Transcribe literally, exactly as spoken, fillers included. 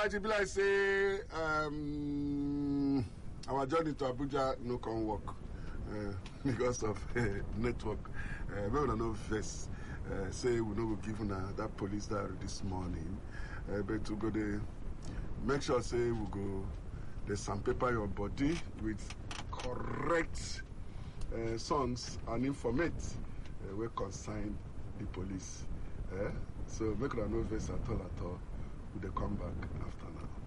right, it be like say um, our journey to Abuja no can work uh, because of uh, network. Uh, we don't know first. Uh, say we no go give una that police diary this morning, uh, but to go there, make sure say we go the sandpaper your body with correct uh, songs and informate uh, we consign the police. Uh, so make una no vex at all at all. We will come back after now.